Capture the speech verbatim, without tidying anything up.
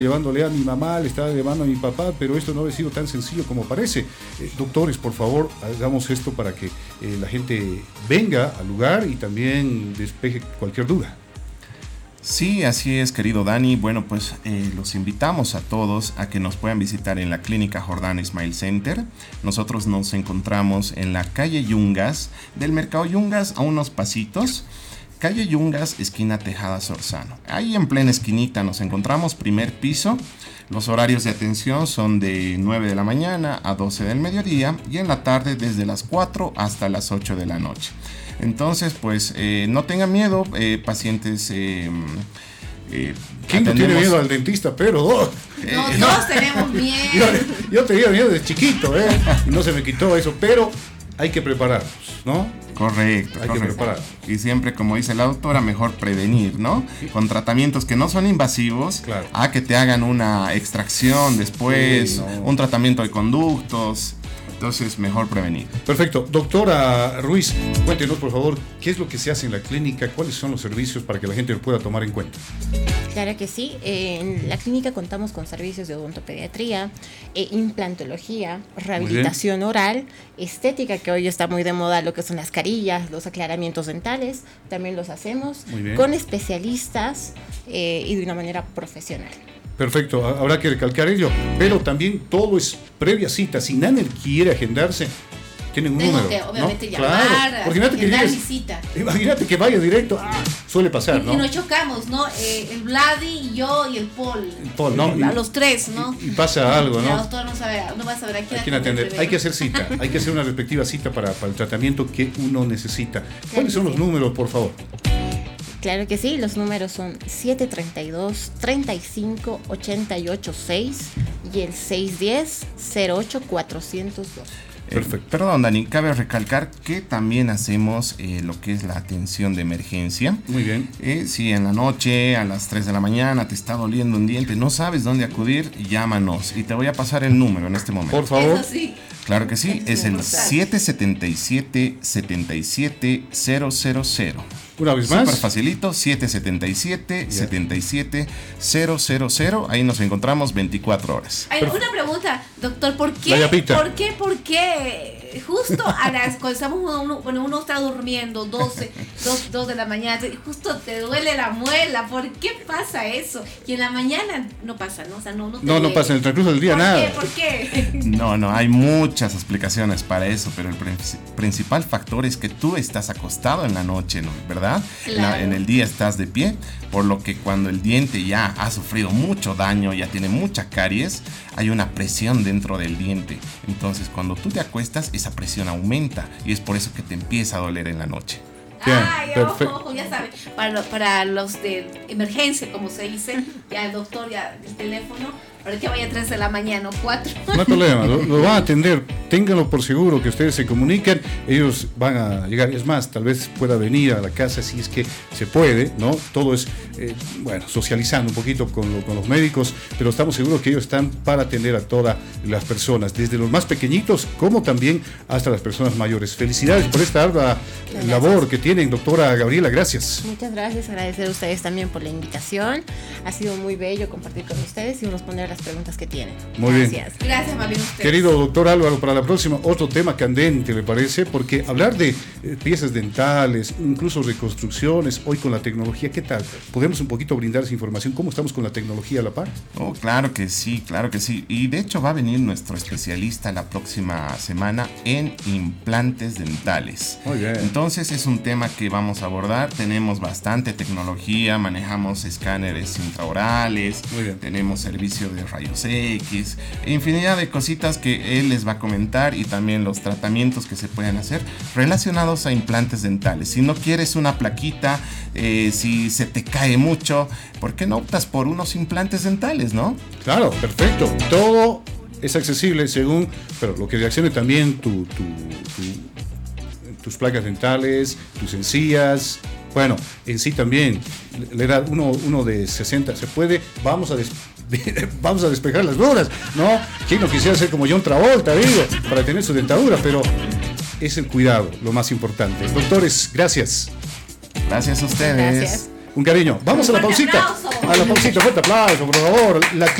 llevándole a mi mamá, le estaba llevando a mi papá, pero esto no ha sido tan sencillo como parece. Eh, doctores, por favor, hagamos esto para que eh, la gente venga al lugar y también despeje cualquier duda. Sí, así es, querido Dani. Bueno, pues eh, los invitamos a todos a que nos puedan visitar en la Clínica Jordana Smile Center. Nosotros nos encontramos en la calle Yungas, del Mercado Yungas a unos pasitos. Calle Yungas, esquina Tejada Sorzano. Ahí en plena esquinita nos encontramos, primer piso. Los horarios de atención son de nueve de la mañana a doce del mediodía y en la tarde desde las cuatro hasta las ocho de la noche. Entonces, pues eh, no tengan miedo, eh, pacientes... Eh, eh, ¿Quién no tiene miedo al dentista? Pero dos. Eh, no, todos tenemos miedo. Yo, yo tenía miedo de chiquito, ¿eh? Y no se me quitó eso, pero hay que prepararnos, ¿no? Correcto, hay correcto. que preparar. Y siempre, como dice la doctora, mejor prevenir, ¿no? Con tratamientos que no son invasivos, claro. A que te hagan una extracción después, sí, no. Un tratamiento de conductos. Entonces, mejor prevenir. Perfecto. Doctora Ruiz, cuéntenos, por favor, ¿qué es lo que se hace en la clínica? ¿Cuáles son los servicios para que la gente lo pueda tomar en cuenta? Claro que sí. En la clínica contamos con servicios de odontopediatría, eh, implantología, rehabilitación oral, estética, que hoy está muy de moda, lo que son las carillas, los aclaramientos dentales, también los hacemos con especialistas eh, y de una manera profesional. Perfecto, habrá que recalcar ello, pero también todo es previa cita. Si nadie quiere agendarse, tienen un Tengo número. que obviamente ¿no? llamar, claro. Imagínate que llegues, mi cita. Imagínate que vaya directo, ah, suele pasar, y, ¿no? Y nos chocamos, ¿no? Eh, el Vladi y yo y el Paul. El Paul, ¿no? A los tres, ¿no? Y, y pasa algo, ¿no? La doctora no sabe, no va a saber a quién, a quién atender. atender. Hay que hacer cita, hay que hacer una respectiva cita para, para el tratamiento que uno necesita. ¿Cuáles son los números, por favor? Claro que sí, los números son siete treinta y dos, treinta y cinco, ochenta y ocho, seis y el seis diez, cero ocho, cuatrocientos dos. Perfecto. Eh, perdón, Dani, cabe recalcar que también hacemos eh, lo que es la atención de emergencia. Muy bien. Eh, si en la noche, a las tres de la mañana, te está doliendo un diente, no sabes dónde acudir, llámanos. Y te voy a pasar el número en este momento. Por favor. Eso sí. Claro que sí, es, es el siete siete siete, siete siete cero cero cero. Una vez más. Súper facilito, siete siete siete, siete siete cero cero cero. Ahí nos encontramos veinticuatro horas. Hay una pregunta, doctor, ¿por qué? ¿Por qué? ¿Por qué? Justo a las, cuando estamos uno, bueno, uno está durmiendo, doce, dos de la mañana, justo te duele la muela. ¿Por qué pasa eso? Y en la mañana no pasa, ¿no? O sea, no, no, te no, no pasa en el transcurso del día ¿Por nada. Qué? ¿Por qué? No, no, hay muchas explicaciones para eso, pero el principal factor es que tú estás acostado en la noche, ¿no? ¿Verdad? Claro. En, la, en el día estás de pie, por lo que cuando el diente ya ha sufrido mucho daño, ya tiene mucha caries, hay una presión dentro del diente. Entonces, cuando tú te acuestas, esa presión aumenta y es por eso que te empieza a doler en la noche. Bien, Ay, ojo, ojo, ya saben, para, para los de emergencia, como se dice, ya el doctor, ya el teléfono, para que vaya a tres de la mañana o cuatro. No hay problema, lo, lo van a atender, ténganlo por seguro que ustedes se comunican, ellos van a llegar, es más, tal vez pueda venir a la casa si es que se puede, ¿no? Todo es, eh, bueno, socializando un poquito con, lo, con los médicos, pero estamos seguros que ellos están para atender a todas las personas, desde los más pequeñitos como también hasta las personas mayores. Felicidades por esta ardua labor que tienen, doctora Gabriela, gracias. Muchas gracias, agradecer a ustedes también por la invitación, ha sido muy bello compartir con ustedes y responder las preguntas que tienen. Muy gracias. bien. Gracias, más bien ustedes. Querido doctor Álvaro, para la próxima, otro tema candente, ¿le parece? Porque hablar de eh, piezas dentales, incluso reconstrucciones, hoy con la tecnología, ¿qué tal? ¿Podemos un poquito brindar esa información? ¿Cómo estamos con la tecnología a la par? Oh, claro que sí, claro que sí. Y de hecho va a venir nuestro especialista la próxima semana en implantes dentales. Muy bien. Entonces es un tema que vamos a abordar. Tenemos bastante tecnología, manejamos escáneres intraorales, muy bien. Tenemos servicio de rayos X, infinidad de cositas que él les va a comentar y también los tratamientos que se pueden hacer relacionados a implantes dentales. Si no quieres una plaquita, eh, si se te cae mucho, ¿por qué no optas por unos implantes dentales, no? Claro, perfecto. Todo es accesible según, pero lo que reaccione también tu, tu, tu, tus placas dentales, tus encías. Bueno, en sí también, la edad uno, uno de sesenta se puede, vamos a des, de, vamos a despejar las dudas, ¿no? ¿Quién no quisiera ser como John Travolta, digo, para tener su dentadura? Pero es el cuidado, lo más importante. Doctores, gracias. Gracias a ustedes. Gracias. Un cariño. Vamos a la pausita. A la pausita, fuerte aplauso, por favor. La